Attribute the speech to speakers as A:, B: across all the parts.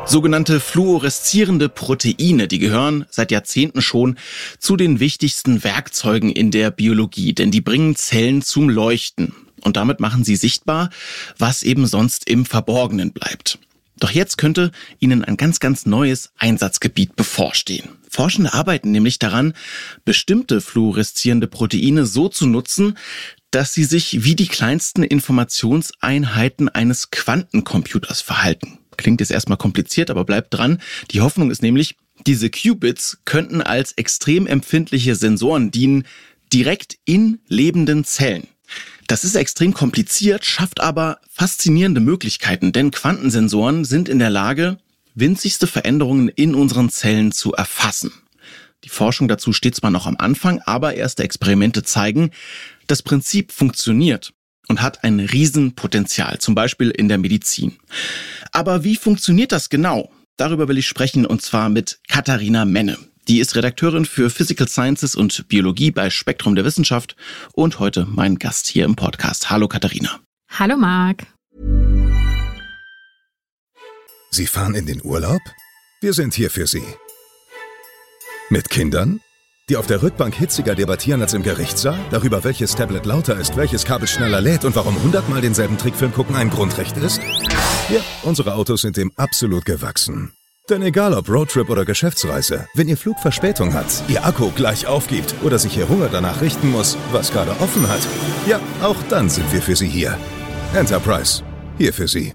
A: Sogenannte fluoreszierende Proteine, die gehören seit Jahrzehnten schon zu den wichtigsten Werkzeugen in der Biologie, denn die bringen Zellen zum Leuchten und damit machen sie sichtbar, was eben sonst im Verborgenen bleibt. Doch jetzt könnte ihnen ein ganz neues Einsatzgebiet bevorstehen. Forschende arbeiten nämlich daran, bestimmte fluoreszierende Proteine so zu nutzen, dass sie sich wie die kleinsten Informationseinheiten eines Quantencomputers verhalten. Klingt jetzt erstmal kompliziert, aber bleibt dran. Die Hoffnung ist nämlich, diese Qubits könnten als extrem empfindliche Sensoren dienen, direkt in lebenden Zellen. Das ist extrem kompliziert, schafft aber faszinierende Möglichkeiten, denn Quantensensoren sind in der Lage, winzigste Veränderungen in unseren Zellen zu erfassen. Die Forschung dazu steht zwar noch am Anfang, aber erste Experimente zeigen, das Prinzip funktioniert und hat ein Riesenpotenzial, zum Beispiel in der Medizin. Aber wie funktioniert das genau? Darüber will ich sprechen, und zwar mit Katharina Menne. Die ist Redakteurin für Physical Sciences und Biologie bei Spektrum der Wissenschaft und heute mein Gast hier im Podcast. Hallo Katharina.
B: Hallo Marc.
C: Sie fahren in den Urlaub? Wir sind hier für Sie. Mit Kindern, die auf der Rückbank hitziger debattieren als im Gerichtssaal, darüber welches Tablet lauter ist, welches Kabel schneller lädt und warum 100-mal denselben Trickfilm gucken ein Grundrecht ist? Ja, unsere Autos sind dem absolut gewachsen. Denn egal ob Roadtrip oder Geschäftsreise, wenn Ihr Flug Verspätung hat, Ihr Akku gleich aufgibt oder sich Ihr Hunger danach richten muss, was gerade offen hat, ja, auch dann sind wir für Sie hier. Enterprise, hier für Sie.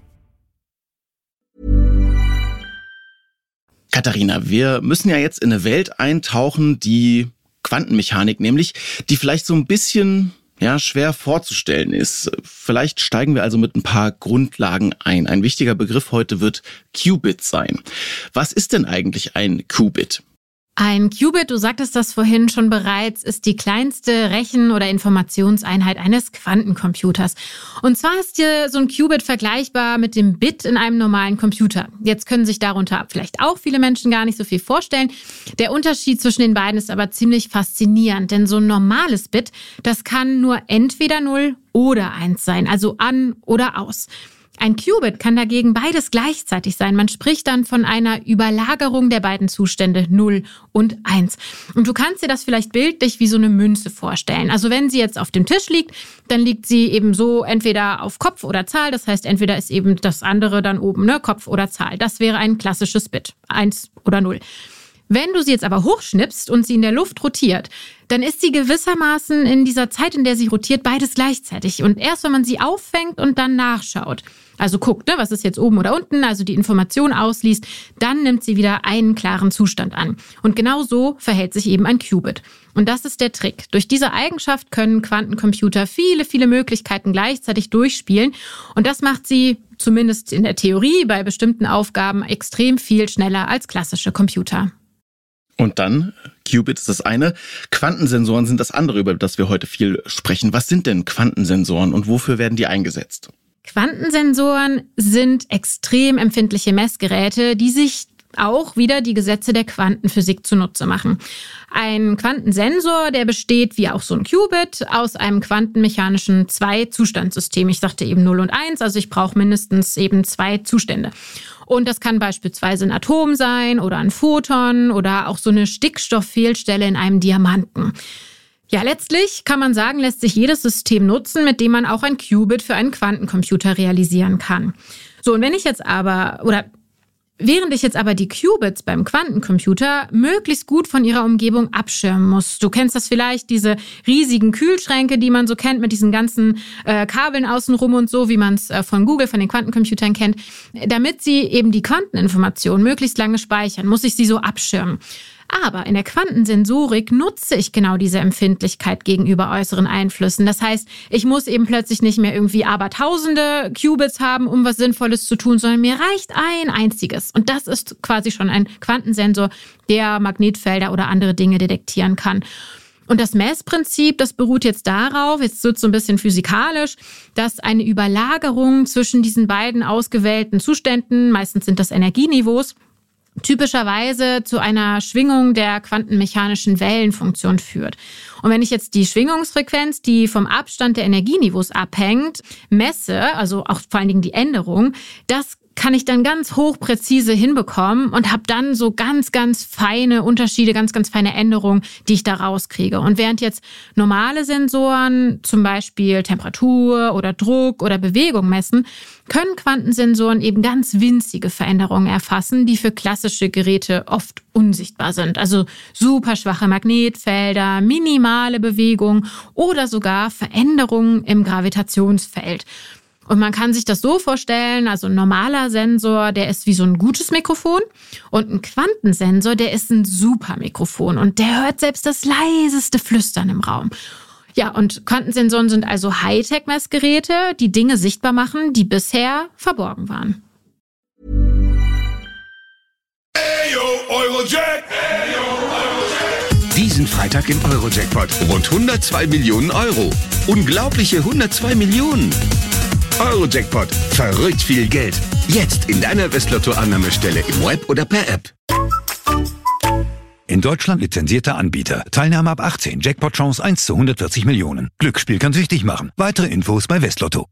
A: Katharina, wir müssen ja jetzt in eine Welt eintauchen, die Quantenmechanik nämlich, die vielleicht so ein bisschen schwer vorzustellen ist. Vielleicht steigen wir also mit ein paar Grundlagen ein. Ein wichtiger Begriff heute wird Qubit sein. Was ist denn eigentlich ein Qubit?
B: Ein Qubit, du sagtest das vorhin schon bereits, ist die kleinste Rechen- oder Informationseinheit eines Quantencomputers. Und zwar ist hier so ein Qubit vergleichbar mit dem Bit in einem normalen Computer. Jetzt können sich darunter vielleicht auch viele Menschen gar nicht so viel vorstellen. Der Unterschied zwischen den beiden ist aber ziemlich faszinierend, denn so ein normales Bit, das kann nur entweder 0 oder 1 sein, also an oder aus. Ein Qubit kann dagegen beides gleichzeitig sein. Man spricht dann von einer Überlagerung der beiden Zustände 0 und 1. Und du kannst dir das vielleicht bildlich wie so eine Münze vorstellen. Also wenn sie jetzt auf dem Tisch liegt, dann liegt sie eben so entweder auf Kopf oder Zahl. Das heißt, entweder ist eben das andere dann oben, Kopf oder Zahl. Das wäre ein klassisches Bit, 1 oder 0. Wenn du sie jetzt aber hochschnippst und sie in der Luft rotiert, dann ist sie gewissermaßen in dieser Zeit, in der sie rotiert, beides gleichzeitig. Und erst wenn man sie auffängt und dann nachschaut, also guckt, was ist jetzt oben oder unten, also die Information ausliest, dann nimmt sie wieder einen klaren Zustand an. Und genau so verhält sich eben ein Qubit. Und das ist der Trick. Durch diese Eigenschaft können Quantencomputer viele Möglichkeiten gleichzeitig durchspielen. Und das macht sie, zumindest in der Theorie, bei bestimmten Aufgaben extrem viel schneller als klassische Computer.
A: Und dann, Qubit ist das eine, Quantensensoren sind das andere, über das wir heute viel sprechen. Was sind denn Quantensensoren und wofür werden die eingesetzt?
B: Quantensensoren sind extrem empfindliche Messgeräte, die sich auch wieder die Gesetze der Quantenphysik zunutze machen. Ein Quantensensor, der besteht, wie auch so ein Qubit, aus einem quantenmechanischen Zwei-Zustandssystem. Ich sagte eben 0 und 1, also ich brauche mindestens eben 2 Zustände. Und das kann beispielsweise ein Atom sein oder ein Photon oder auch so eine Stickstofffehlstelle in einem Diamanten. Ja, letztlich kann man sagen, lässt sich jedes System nutzen, mit dem man auch ein Qubit für einen Quantencomputer realisieren kann. So, und während ich jetzt aber die Qubits beim Quantencomputer möglichst gut von ihrer Umgebung abschirmen muss. Du kennst das vielleicht, diese riesigen Kühlschränke, die man so kennt mit diesen ganzen Kabeln außenrum und so, wie man es von Google, von den Quantencomputern kennt. Damit sie eben die Quanteninformation möglichst lange speichern, muss ich sie so abschirmen. Aber in der Quantensensorik nutze ich genau diese Empfindlichkeit gegenüber äußeren Einflüssen. Das heißt, ich muss eben plötzlich nicht mehr irgendwie abertausende Qubits haben, um was Sinnvolles zu tun, sondern mir reicht ein einziges. Und das ist quasi schon ein Quantensensor, der Magnetfelder oder andere Dinge detektieren kann. Und das Messprinzip, das beruht jetzt darauf, jetzt wird es so ein bisschen physikalisch, dass eine Überlagerung zwischen diesen beiden ausgewählten Zuständen, meistens sind das Energieniveaus, typischerweise zu einer Schwingung der quantenmechanischen Wellenfunktion führt. Und wenn ich jetzt die Schwingungsfrequenz, die vom Abstand der Energieniveaus abhängt, messe, also auch vor allen Dingen die Änderung, das kann ich dann ganz hochpräzise hinbekommen und habe dann so ganz, ganz feine Unterschiede, ganz, ganz feine Änderungen, die ich da rauskriege. Und während jetzt normale Sensoren zum Beispiel Temperatur oder Druck oder Bewegung messen, können Quantensensoren eben ganz winzige Veränderungen erfassen, die für klassische Geräte oft unsichtbar sind. Also super schwache Magnetfelder, minimale Bewegung oder sogar Veränderungen im Gravitationsfeld. Und man kann sich das so vorstellen, also ein normaler Sensor, der ist wie so ein gutes Mikrofon und ein Quantensensor, der ist ein Supermikrofon und der hört selbst das leiseste Flüstern im Raum. Ja, und Quantensensoren sind also Hightech-Messgeräte, die Dinge sichtbar machen, die bisher verborgen waren.
D: Diesen Freitag im Eurojackpot. Rund 102 Millionen Euro. Unglaubliche 102 Millionen. Eurojackpot. Verrückt viel Geld. Jetzt in deiner Westlotto-Annahmestelle im Web oder per App.
E: In Deutschland lizenzierter Anbieter. Teilnahme ab 18. Jackpot-Chance 1 zu 140 Millionen. Glücksspiel kann süchtig machen. Weitere Infos bei Westlotto.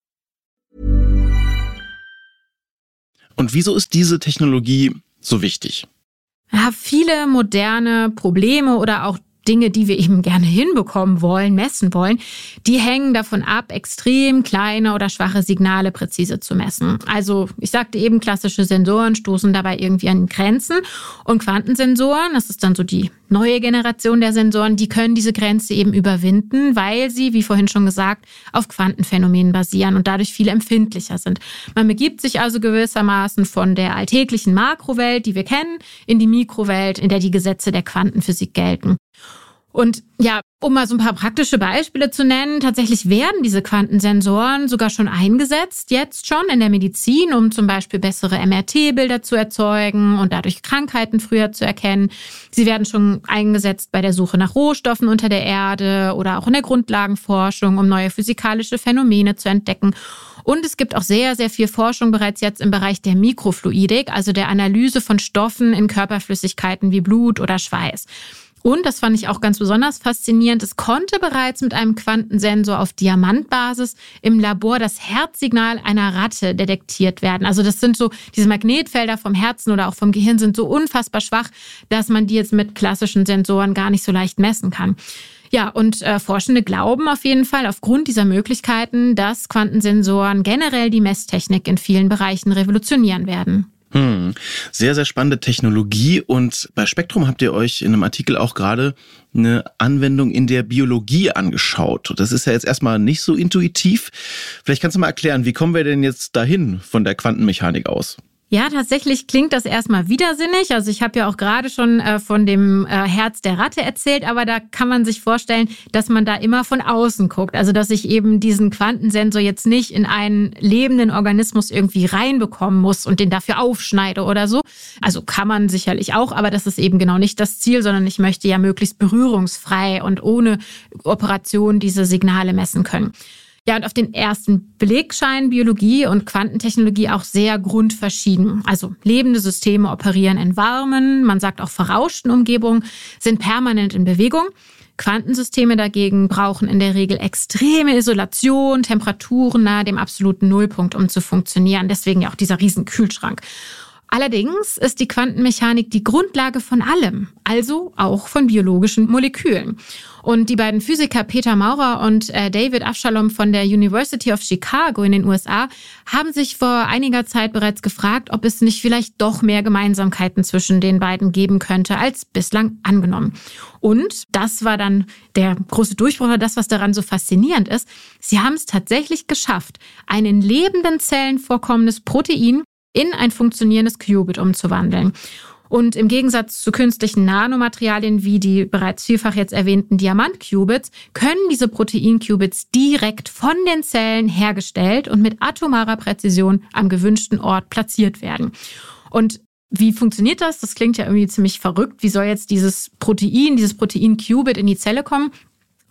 A: Und wieso ist diese Technologie so wichtig?
B: Ja, viele moderne Probleme oder auch Dinge, die wir eben gerne hinbekommen wollen, messen wollen, die hängen davon ab, extrem kleine oder schwache Signale präzise zu messen. Also ich sagte eben, klassische Sensoren stoßen dabei irgendwie an Grenzen und Quantensensoren, das ist dann so die neue Generation der Sensoren, die können diese Grenze eben überwinden, weil sie, wie vorhin schon gesagt, auf Quantenphänomenen basieren und dadurch viel empfindlicher sind. Man begibt sich also gewissermaßen von der alltäglichen Makrowelt, die wir kennen, in die Mikrowelt, in der die Gesetze der Quantenphysik gelten. Und ja, um mal so ein paar praktische Beispiele zu nennen, tatsächlich werden diese Quantensensoren sogar schon eingesetzt, jetzt schon in der Medizin, um zum Beispiel bessere MRT-Bilder zu erzeugen und dadurch Krankheiten früher zu erkennen. Sie werden schon eingesetzt bei der Suche nach Rohstoffen unter der Erde oder auch in der Grundlagenforschung, um neue physikalische Phänomene zu entdecken. Und es gibt auch sehr, sehr viel Forschung bereits jetzt im Bereich der Mikrofluidik, also der Analyse von Stoffen in Körperflüssigkeiten wie Blut oder Schweiß. Und, das fand ich auch ganz besonders faszinierend, es konnte bereits mit einem Quantensensor auf Diamantbasis im Labor das Herzsignal einer Ratte detektiert werden. Also das sind so, diese Magnetfelder vom Herzen oder auch vom Gehirn sind so unfassbar schwach, dass man die jetzt mit klassischen Sensoren gar nicht so leicht messen kann. Ja, und Forschende glauben auf jeden Fall aufgrund dieser Möglichkeiten, dass Quantensensoren generell die Messtechnik in vielen Bereichen revolutionieren werden.
A: Sehr, sehr spannende Technologie. Und bei Spektrum habt ihr euch in einem Artikel auch gerade eine Anwendung in der Biologie angeschaut. Das ist ja jetzt erstmal nicht so intuitiv. Vielleicht kannst du mal erklären, wie kommen wir denn jetzt dahin von der Quantenmechanik aus?
B: Ja, tatsächlich klingt das erstmal widersinnig. Also ich habe ja auch gerade schon von dem Herz der Ratte erzählt, aber da kann man sich vorstellen, dass man da immer von außen guckt. Also dass ich eben diesen Quantensensor jetzt nicht in einen lebenden Organismus irgendwie reinbekommen muss und den dafür aufschneide oder so. Also kann man sicherlich auch, aber das ist eben genau nicht das Ziel, sondern ich möchte ja möglichst berührungsfrei und ohne Operation diese Signale messen können. Ja, und auf den ersten Blick scheinen Biologie und Quantentechnologie auch sehr grundverschieden. Also lebende Systeme operieren in warmen, man sagt auch verrauschten Umgebungen, sind permanent in Bewegung. Quantensysteme dagegen brauchen in der Regel extreme Isolation, Temperaturen nahe dem absoluten Nullpunkt, um zu funktionieren. Deswegen ja auch dieser riesen Kühlschrank. Allerdings ist die Quantenmechanik die Grundlage von allem, also auch von biologischen Molekülen. Und die beiden Physiker Peter Maurer und David Avshalom von der University of Chicago in den USA haben sich vor einiger Zeit bereits gefragt, ob es nicht vielleicht doch mehr Gemeinsamkeiten zwischen den beiden geben könnte, als bislang angenommen. Und das war dann der große Durchbruch, oder das, was daran so faszinierend ist. Sie haben es tatsächlich geschafft, ein in lebenden Zellen vorkommendes Protein in ein funktionierendes Qubit umzuwandeln. Und im Gegensatz zu künstlichen Nanomaterialien wie die bereits vielfach jetzt erwähnten Diamant-Qubits können diese Protein-Qubits direkt von den Zellen hergestellt und mit atomarer Präzision am gewünschten Ort platziert werden. Und wie funktioniert das? Das klingt ja irgendwie ziemlich verrückt. Wie soll jetzt dieses Protein-Qubit in die Zelle kommen?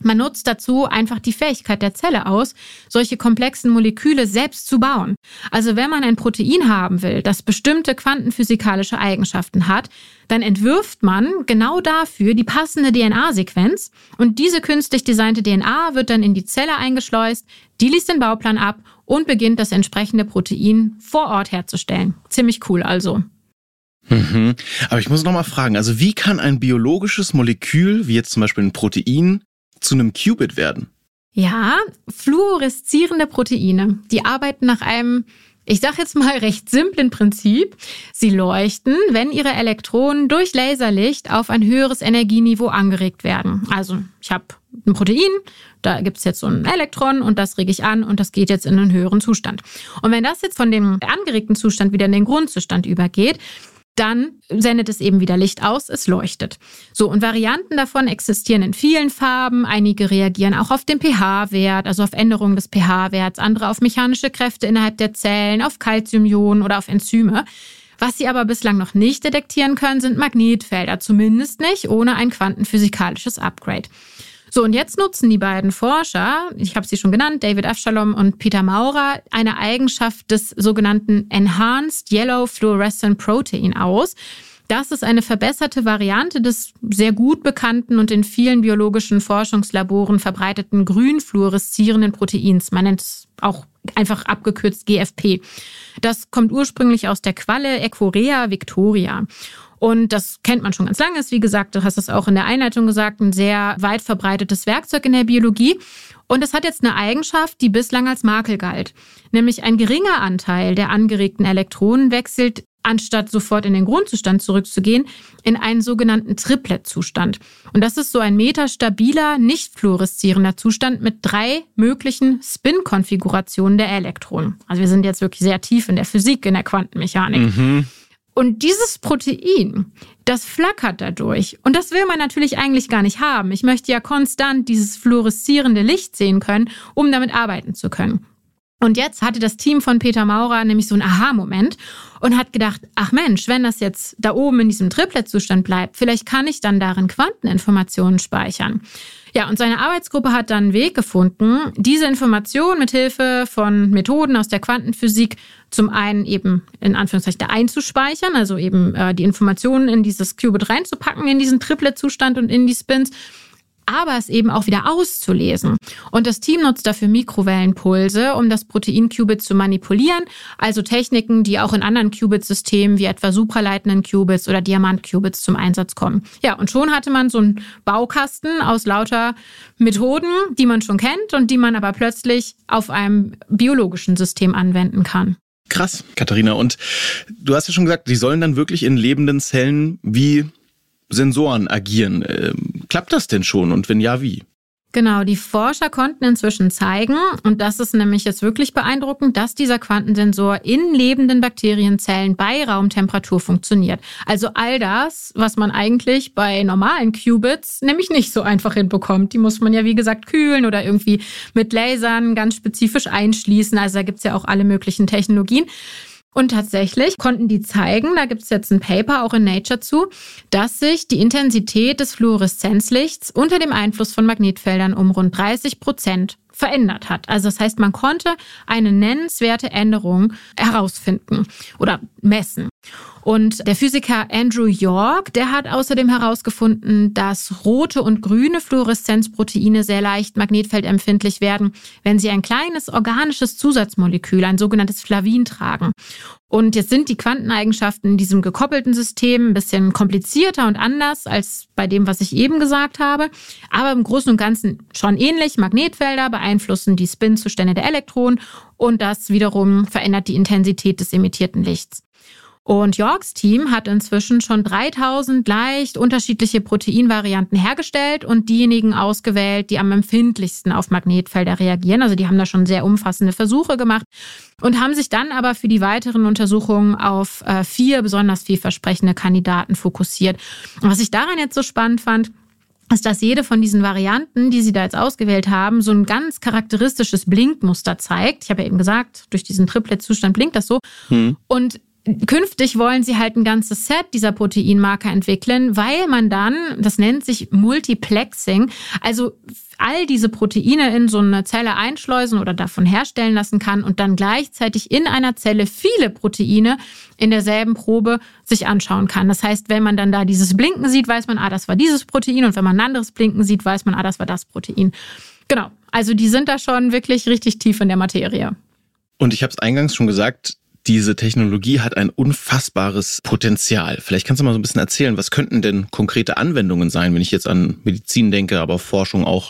B: Man nutzt dazu einfach die Fähigkeit der Zelle aus, solche komplexen Moleküle selbst zu bauen. Also wenn man ein Protein haben will, das bestimmte quantenphysikalische Eigenschaften hat, dann entwirft man genau dafür die passende DNA-Sequenz und diese künstlich designte DNA wird dann in die Zelle eingeschleust, die liest den Bauplan ab und beginnt das entsprechende Protein vor Ort herzustellen. Ziemlich cool also.
A: Aber ich muss noch mal fragen, also wie kann ein biologisches Molekül, wie jetzt zum Beispiel ein Protein, zu einem Qubit werden?
B: Ja, fluoreszierende Proteine, die arbeiten nach einem, ich sag jetzt mal recht simplen Prinzip. Sie leuchten, wenn ihre Elektronen durch Laserlicht auf ein höheres Energieniveau angeregt werden. Also ich habe ein Protein, da gibt es jetzt so ein Elektron und das rege ich an und das geht jetzt in einen höheren Zustand. Und wenn das jetzt von dem angeregten Zustand wieder in den Grundzustand übergeht, dann sendet es eben wieder Licht aus, es leuchtet. So, und Varianten davon existieren in vielen Farben. Einige reagieren auch auf den pH-Wert, also auf Änderungen des pH-Werts, andere auf mechanische Kräfte innerhalb der Zellen, auf Calciumionen oder auf Enzyme. Was sie aber bislang noch nicht detektieren können, sind Magnetfelder, zumindest nicht ohne ein quantenphysikalisches Upgrade. So, und jetzt nutzen die beiden Forscher, ich habe sie schon genannt, David Avshalom und Peter Maurer, eine Eigenschaft des sogenannten Enhanced Yellow Fluorescent Protein aus. Das ist eine verbesserte Variante des sehr gut bekannten und in vielen biologischen Forschungslaboren verbreiteten grün fluoreszierenden Proteins. Man nennt es auch einfach abgekürzt GFP. Das kommt ursprünglich aus der Qualle Echorea victoria. Und das kennt man schon ganz lange. Ist, wie gesagt, du hast es auch in der Einleitung gesagt, ein sehr weit verbreitetes Werkzeug in der Biologie. Und es hat jetzt eine Eigenschaft, die bislang als Makel galt. Nämlich ein geringer Anteil der angeregten Elektronen wechselt, anstatt sofort in den Grundzustand zurückzugehen, in einen sogenannten Triplet-Zustand. Und das ist so ein metastabiler, nicht fluoreszierender Zustand mit 3 möglichen Spin-Konfigurationen der Elektronen. Also wir sind jetzt wirklich sehr tief in der Physik, in der Quantenmechanik. Und dieses Protein, das flackert dadurch. Und das will man natürlich eigentlich gar nicht haben. Ich möchte ja konstant dieses fluoreszierende Licht sehen können, um damit arbeiten zu können. Und jetzt hatte das Team von Peter Maurer nämlich so einen Aha-Moment und hat gedacht, ach Mensch, wenn das jetzt da oben in diesem Triplet-Zustand bleibt, vielleicht kann ich dann darin Quanteninformationen speichern. Ja, und seine Arbeitsgruppe hat dann einen Weg gefunden, diese Informationen mit Hilfe von Methoden aus der Quantenphysik zum einen eben in Anführungszeichen da einzuspeichern, also eben die Informationen in dieses Qubit reinzupacken, in diesen Triplet-Zustand und in die Spins, aber es eben auch wieder auszulesen. Und das Team nutzt dafür Mikrowellenpulse, um das Protein-Qubit zu manipulieren, also Techniken, die auch in anderen Qubit-Systemen wie etwa supraleitenden Qubits oder Diamant-Qubits zum Einsatz kommen. Ja, und schon hatte man so einen Baukasten aus lauter Methoden, die man schon kennt und die man aber plötzlich auf einem biologischen System anwenden kann.
A: Krass, Katharina. Und du hast ja schon gesagt, die sollen dann wirklich in lebenden Zellen wie Sensoren agieren. Klappt das denn schon und wenn ja, wie?
B: Genau, die Forscher konnten inzwischen zeigen, und das ist nämlich jetzt wirklich beeindruckend, dass dieser Quantensensor in lebenden Bakterienzellen bei Raumtemperatur funktioniert. Also all das, was man eigentlich bei normalen Qubits nämlich nicht so einfach hinbekommt. Die muss man ja, wie gesagt, kühlen oder irgendwie mit Lasern ganz spezifisch einschließen. Also da gibt's ja auch alle möglichen Technologien. Und tatsächlich konnten die zeigen, da gibt es jetzt ein Paper auch in Nature zu, dass sich die Intensität des Fluoreszenzlichts unter dem Einfluss von Magnetfeldern um rund 30% verändert hat. Also das heißt, man konnte eine nennenswerte Änderung herausfinden oder messen. Und der Physiker Andrew York, der hat außerdem herausgefunden, dass rote und grüne Fluoreszenzproteine sehr leicht magnetfeldempfindlich werden, wenn sie ein kleines organisches Zusatzmolekül, ein sogenanntes Flavin, tragen. Und jetzt sind die Quanteneigenschaften in diesem gekoppelten System ein bisschen komplizierter und anders als bei dem, was ich eben gesagt habe. Aber im Großen und Ganzen schon ähnlich. Magnetfelder beeinflussen die Spinzustände der Elektronen und das wiederum verändert die Intensität des emittierten Lichts. Und Yorks Team hat inzwischen schon 3000 leicht unterschiedliche Proteinvarianten hergestellt und diejenigen ausgewählt, die am empfindlichsten auf Magnetfelder reagieren. Also die haben da schon sehr umfassende Versuche gemacht und haben sich dann aber für die weiteren Untersuchungen auf 4 besonders vielversprechende Kandidaten fokussiert. Und was ich daran jetzt so spannend fand, ist, dass jede von diesen Varianten, die sie da jetzt ausgewählt haben, so ein ganz charakteristisches Blinkmuster zeigt. Ich habe ja eben gesagt, durch diesen Triplet-Zustand blinkt das so. Und Künftig wollen sie halt ein ganzes Set dieser Proteinmarker entwickeln, weil man dann, das nennt sich Multiplexing, also all diese Proteine in so eine Zelle einschleusen oder davon herstellen lassen kann und dann gleichzeitig in einer Zelle viele Proteine in derselben Probe sich anschauen kann. Das heißt, wenn man dann da dieses Blinken sieht, weiß man, das war dieses Protein, und wenn man ein anderes Blinken sieht, weiß man, das war das Protein. Genau, also die sind da schon wirklich richtig tief in der Materie.
A: Und ich habe es eingangs schon gesagt, diese Technologie hat ein unfassbares Potenzial. Vielleicht kannst du mal so ein bisschen erzählen, was könnten denn konkrete Anwendungen sein, wenn ich jetzt an Medizin denke, aber Forschung auch?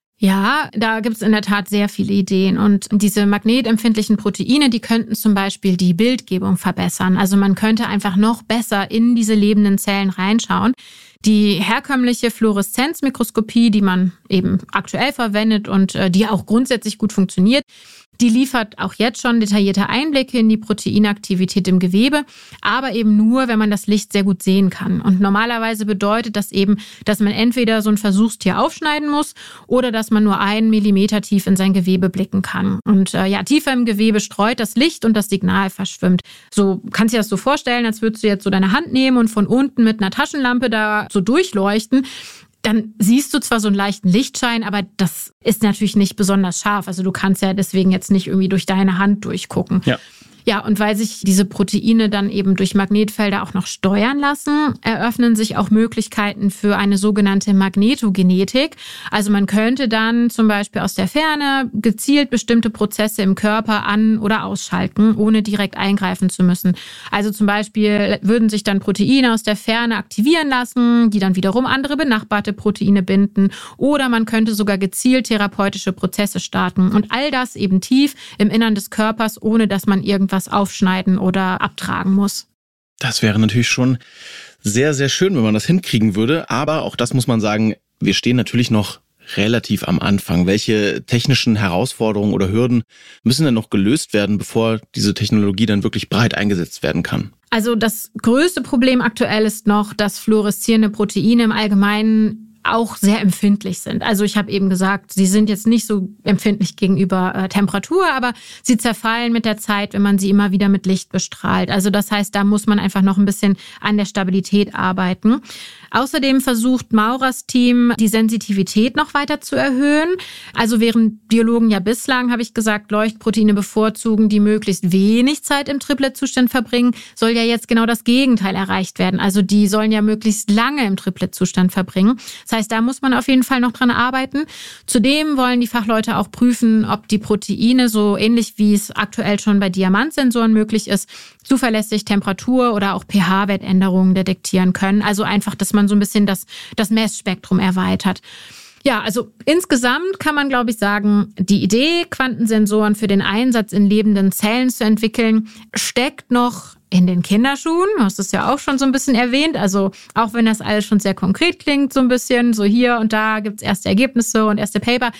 B: Ja, da gibt's in der Tat sehr viele Ideen. Und diese magnetempfindlichen Proteine, die könnten zum Beispiel die Bildgebung verbessern. Also man könnte einfach noch besser in diese lebenden Zellen reinschauen. Die herkömmliche Fluoreszenzmikroskopie, die man eben aktuell verwendet und die auch grundsätzlich gut funktioniert, die liefert auch jetzt schon detaillierte Einblicke in die Proteinaktivität im Gewebe, aber eben nur, wenn man das Licht sehr gut sehen kann. Und normalerweise bedeutet das eben, dass man entweder so ein Versuchstier aufschneiden muss oder dass man nur 1 Millimeter tief in sein Gewebe blicken kann. Und tiefer im Gewebe streut das Licht und das Signal verschwimmt. So kannst du dir das so vorstellen, als würdest du jetzt so deine Hand nehmen und von unten mit einer Taschenlampe da so durchleuchten. Dann siehst du zwar so einen leichten Lichtschein, aber das ist natürlich nicht besonders scharf. Also du kannst ja deswegen jetzt nicht irgendwie durch deine Hand durchgucken. Ja, und weil sich diese Proteine dann eben durch Magnetfelder auch noch steuern lassen, eröffnen sich auch Möglichkeiten für eine sogenannte Magnetogenetik. Also man könnte dann zum Beispiel aus der Ferne gezielt bestimmte Prozesse im Körper an- oder ausschalten, ohne direkt eingreifen zu müssen. Also zum Beispiel würden sich dann Proteine aus der Ferne aktivieren lassen, die dann wiederum andere benachbarte Proteine binden. Oder man könnte sogar gezielt therapeutische Prozesse starten. Und all das eben tief im Innern des Körpers, ohne dass man irgendwas aufschneiden oder abtragen muss.
A: Das wäre natürlich schon sehr, sehr schön, wenn man das hinkriegen würde. Aber auch das muss man sagen, wir stehen natürlich noch relativ am Anfang. Welche technischen Herausforderungen oder Hürden müssen denn noch gelöst werden, bevor diese Technologie dann wirklich breit eingesetzt werden kann?
B: Also das größte Problem aktuell ist noch, dass fluoreszierende Proteine im Allgemeinen auch sehr empfindlich sind. Also ich habe eben gesagt, sie sind jetzt nicht so empfindlich gegenüber Temperatur, aber sie zerfallen mit der Zeit, wenn man sie immer wieder mit Licht bestrahlt. Also das heißt, da muss man einfach noch ein bisschen an der Stabilität arbeiten. Außerdem versucht Maurers Team, die Sensitivität noch weiter zu erhöhen. Also während Biologen ja bislang, habe ich gesagt, Leuchtproteine bevorzugen, die möglichst wenig Zeit im Triplet-Zustand verbringen, soll ja jetzt genau das Gegenteil erreicht werden. Also die sollen ja möglichst lange im Triplet-Zustand verbringen. Das heißt, da muss man auf jeden Fall noch dran arbeiten. Zudem wollen die Fachleute auch prüfen, ob die Proteine, so ähnlich wie es aktuell schon bei Diamantsensoren möglich ist, zuverlässig Temperatur- oder auch pH-Wertänderungen detektieren können. Also einfach, dass man so ein bisschen das Messspektrum erweitert. Ja, also insgesamt kann man, glaube ich, sagen, die Idee, Quantensensoren für den Einsatz in lebenden Zellen zu entwickeln, steckt noch in den Kinderschuhen. Du hast es ja auch schon so ein bisschen erwähnt. Also auch wenn das alles schon sehr konkret klingt, so ein bisschen, so hier und da gibt's erste Ergebnisse und erste Paper.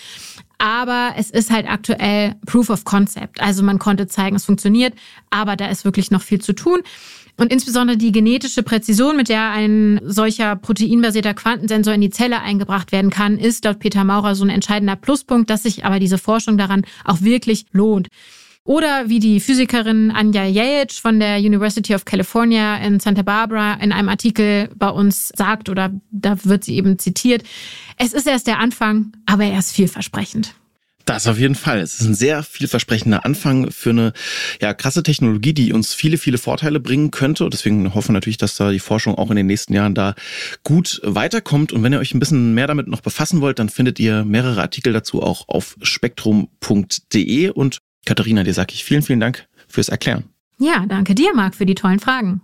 B: Aber es ist halt aktuell Proof of Concept. Also man konnte zeigen, es funktioniert, aber da ist wirklich noch viel zu tun. Und insbesondere die genetische Präzision, mit der ein solcher proteinbasierter Quantensensor in die Zelle eingebracht werden kann, ist laut Peter Maurer so ein entscheidender Pluspunkt, dass sich aber diese Forschung daran auch wirklich lohnt. Oder wie die Physikerin Anja Jajic von der University of California in Santa Barbara in einem Artikel bei uns sagt, oder da wird sie eben zitiert, es ist erst der Anfang, aber er ist vielversprechend.
A: Das auf jeden Fall. Es ist ein sehr vielversprechender Anfang für eine krasse Technologie, die uns viele, viele Vorteile bringen könnte. Und deswegen hoffen wir natürlich, dass da die Forschung auch in den nächsten Jahren da gut weiterkommt. Und wenn ihr euch ein bisschen mehr damit noch befassen wollt, dann findet ihr mehrere Artikel dazu auch auf spektrum.de. Und Katharina, dir sage ich vielen, vielen Dank fürs Erklären.
B: Ja, danke dir, Marc, für die tollen Fragen.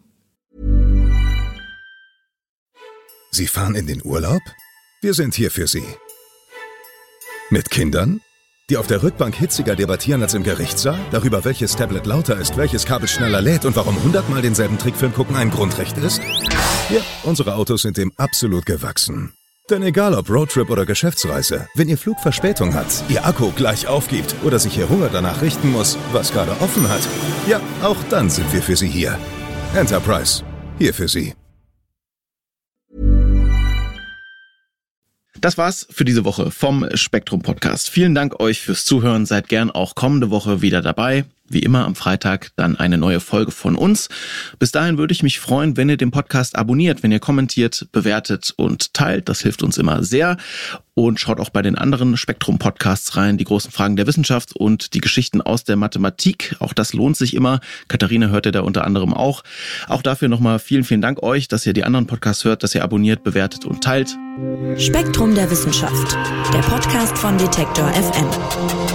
C: Sie fahren in den Urlaub? Wir sind hier für Sie. Mit Kindern, die auf der Rückbank hitziger debattieren als im Gerichtssaal, darüber, welches Tablet lauter ist, welches Kabel schneller lädt und warum 100-mal denselben Trickfilm gucken ein Grundrecht ist? Ja, unsere Autos sind dem absolut gewachsen. Denn egal ob Roadtrip oder Geschäftsreise, wenn Ihr Flug Verspätung hat, Ihr Akku gleich aufgibt oder sich Ihr Hunger danach richten muss, was gerade offen hat, ja, auch dann sind wir für Sie hier. Enterprise, hier für Sie.
A: Das war's für diese Woche vom Spektrum Podcast. Vielen Dank euch fürs Zuhören. Seid gern auch kommende Woche wieder dabei. Wie immer am Freitag dann eine neue Folge von uns. Bis dahin würde ich mich freuen, wenn ihr den Podcast abonniert, wenn ihr kommentiert, bewertet und teilt. Das hilft uns immer sehr. Und schaut auch bei den anderen Spektrum-Podcasts rein, die großen Fragen der Wissenschaft und die Geschichten aus der Mathematik. Auch das lohnt sich immer. Katharina hört ihr da unter anderem auch. Auch dafür nochmal vielen, vielen Dank euch, dass ihr die anderen Podcasts hört, dass ihr abonniert, bewertet und teilt.
F: Spektrum der Wissenschaft, der Podcast von Detektor FM.